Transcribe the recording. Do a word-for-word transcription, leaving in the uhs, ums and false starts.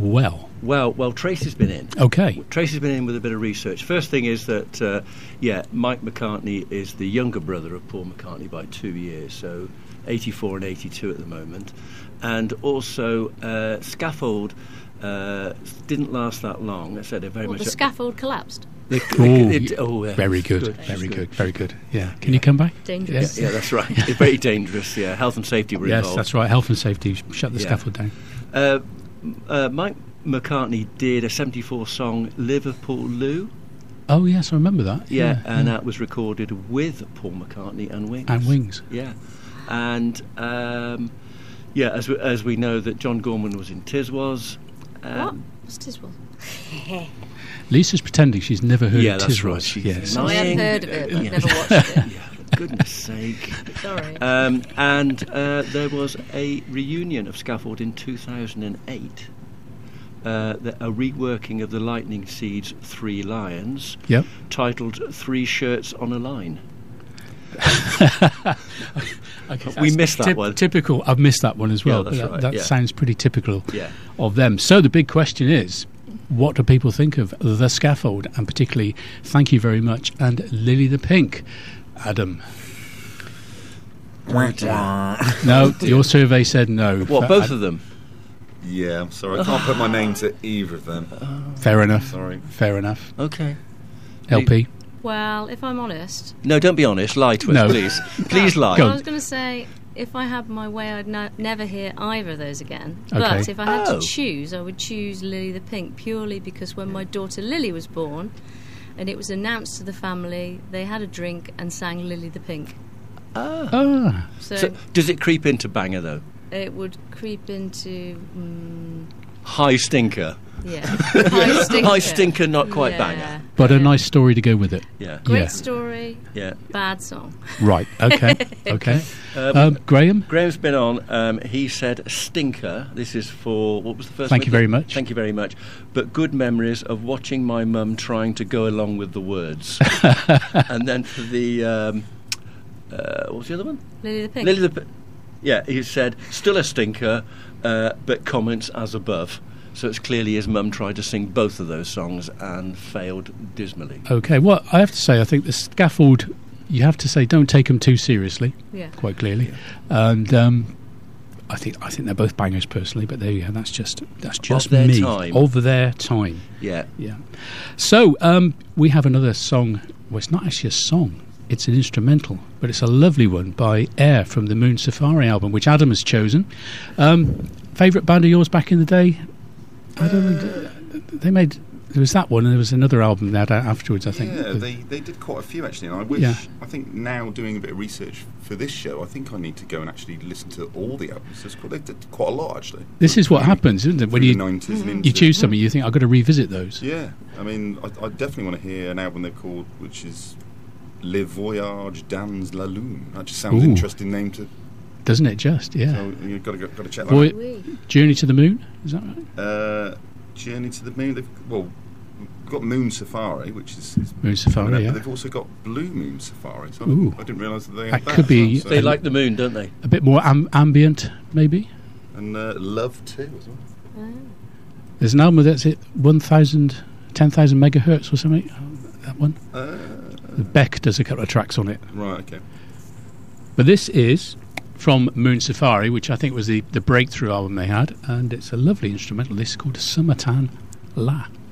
well? Well, well, Tracy's been in. Okay. Tracy's been in with a bit of research. First thing is that, uh, yeah, Mike McCartney is the younger brother of Paul McCartney by two years, so eighty-four and eighty-two at the moment. And also, uh, Scaffold uh, didn't last that long. I said it very Well, much. the scaffold collapsed. The, Ooh, it, it, oh, yeah, very it's good, good. very It's good, very good. Yeah. Can Yeah. you come back? Dangerous. Yeah, yeah, that's right. It's very dangerous. Yeah, health and safety were Yes, involved. that's right. Health and safety. Shut the Yeah. scaffold down. Uh, uh, Mike McCartney did a seventy-four song Liverpool Lou. Oh yes, I remember that. Yeah, and yeah. that was recorded with Paul McCartney and Wings. And Wings. Yeah, and um, yeah, as we, as we know that John Gorman was in Tiswas. Um, What? What's Tiswell? Lisa's pretending she's never heard Yeah, of that's Tiswas. right. She's Yes. not- I have Lying. heard of it, but Yeah. never watched it. Yeah, for goodness sake. Sorry. Um, and uh, there was a reunion of Scaffold in two thousand eight. Uh, the, a reworking of the Lightning Seeds Three Lions, Yep. titled Three Shirts on a Line. Okay, We that's missed that typ- one. Typical. I've missed that one as well. Yeah, that's but that right, that yeah. sounds pretty typical Yeah. of them. So the big question is, what do people think of The Scaffold, and particularly Thank You Very Much and Lily the Pink? Adam. No, your survey said no. What, For both Ad- of them? Yeah, I'm sorry. I can't put my name to either of them. Fair enough. Sorry. Fair enough. Okay. L P. Well, if I'm honest, No, don't be honest. Lie to us, No. please. Please lie. Go I on. was going to say, if I had my way, I'd no- never hear either of those again. Okay. But if I had Oh. to choose, I would choose Lily the Pink, purely because when my daughter Lily was born, and it was announced to the family, they had a drink and sang Lily the Pink. Ah. Ah. So, So, does it creep into banger, though? it would creep into, mm, High stinker. yeah, high stinker. High stinker, not quite Yeah. banger. But a Yeah. nice story to go with it. Yeah. Great Yeah. story, Yeah. bad song. Right. Okay. Okay. Um, Um, Graham. Graham's been on. Um, he said stinker. This is for, what was the first Thank one? you very much. Thank you very much. But good memories of watching my mum trying to go along with the words. And then for the, um, uh, what was the other one? Lily the Pink. Lily the P- Yeah, he said, still a stinker, uh, but comments as above. So it's clearly his mum tried to sing both of those songs and failed dismally. Okay. Well, I have to say, I think The Scaffold, you have to say, don't take them too seriously, Yeah. quite clearly. And um, I think I think they're both bangers personally, but there you go. That's just that's just their me time. of their time. Yeah. Yeah. So um, we have another song. Well, it's not actually a song. It's an instrumental, but it's a lovely one by Air from the Moon Safari album, which Adam has chosen. Um, Favourite band of yours back in the day? I don't know. They made there was that one, and there was another album they had out afterwards. I think. Yeah, they, they did quite a few actually, and I wish. Yeah. I think now doing a bit of research for this show, I think I need to go and actually listen to all the albums. There's quite, they did quite a lot actually. This is what Through- happens, isn't it? When through you the nineties and into you choose something, you think I've got to revisit those. Yeah, I mean, I, I definitely want to hear an album they've called, which is Le Voyage dans la Lune. That just sounds Ooh. an interesting name to. Doesn't it just? Yeah. So you've got to got to check that. Voy- out. Oui. Journey to the Moon. Is that right? Uh, Journey to the Moon. They've, well, we've got Moon Safari, which is, is Moon Safari, but yeah. they've also got Blue Moon Safari. So Ooh. I didn't realise that they That had that. could be- as well, They so- like the moon, don't they? A bit more am- ambient, maybe. and uh, Love too as well. Oh. There's an album that's it one thousand, ten thousand megahertz or something. Oh, that one. Uh, Beck does a couple of tracks on it. right. Okay. But this is from Moon Safari, which I think was the, the breakthrough album they had, and it's a lovely instrumental. This is called Summertan La.